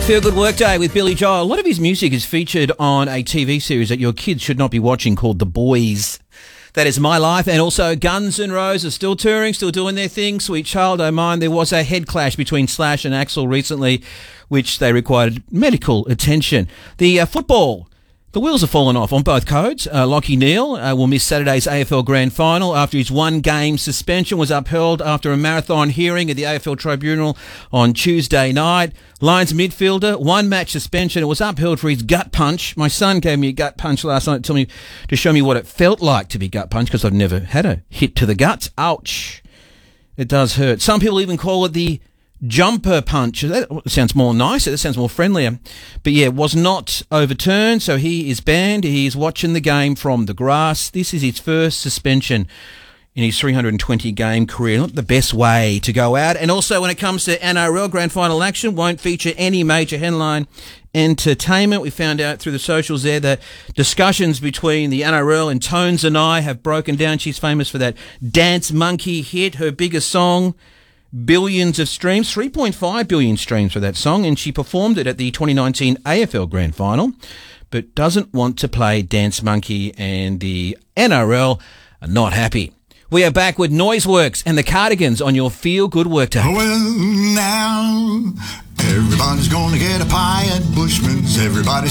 Feel Good Workday with Billy Joel. A lot of his music is featured on a TV series that your kids should not be watching called The Boys. That is My Life. And also Guns N' Roses still touring, still doing their thing. Sweet Child O' Mine. There was a head clash between Slash and Axl recently, which they required medical attention. The football. The wheels have fallen off on both codes. Lachie Neale will miss Saturday's AFL Grand Final after his one-game suspension was upheld after a marathon hearing at the AFL Tribunal on Tuesday night. Lions midfielder, one-match suspension. It was upheld for his gut punch. My son gave me a gut punch last night to show me what it felt like to be gut punched because I've never had a hit to the guts. Ouch. It does hurt. Some people even call it the jumper punch. That sounds more nicer. That sounds more friendlier. But yeah, it was not overturned, so he is banned. He is watching the game from the grass. This is his first suspension in his 320-game career. Not the best way to go out. And also when it comes to NRL Grand Final action, won't feature any major headline entertainment. We found out through the socials there that discussions between the NRL and Tones and I have broken down. She's famous for that Dance Monkey hit, her biggest song. Billions of streams, 3.5 billion streams for that song, and she performed it at the 2019 AFL Grand Final, but doesn't want to play Dance Monkey, and the NRL are not happy. We are back with Noiseworks and the Cardigans on your Feel Good Workday. Well, now, everybody's gonna get a pie at Bushman's. Everybody's